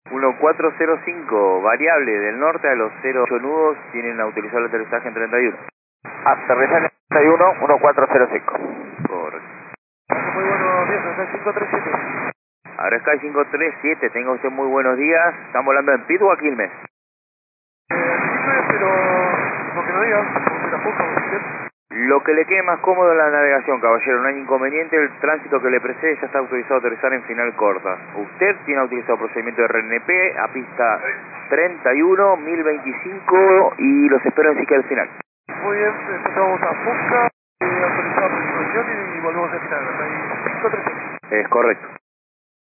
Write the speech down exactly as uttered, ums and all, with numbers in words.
uno cuatro cero cinco, variable del norte a los cero ocho nudos, tienen a utilizar el aterrizaje en treinta y uno. Aterrizaje en treinta y uno, uno cuatro cero cinco. Correcto. Muy buenos días, acá cinco tres siete. Ahora Sky cinco tres siete, tenga usted muy buenos días. ¿Están volando en Pitt o a Quilmes? Eh, Quilmes, pero lo que no digas, como que la poca, Lo que le quede más cómodo en la navegación, caballero, no hay inconveniente. El tránsito que le precede ya está autorizado a aterrizar en final corta. Usted tiene autorizado procedimiento de R N P a pista treinta y uno, mil veinticinco y los espero en Siquel final. Muy bien, entonces vamos a Fusca, eh, autorizada por situación y volvemos al final. Hasta ahí cinco tres siete. Es correcto.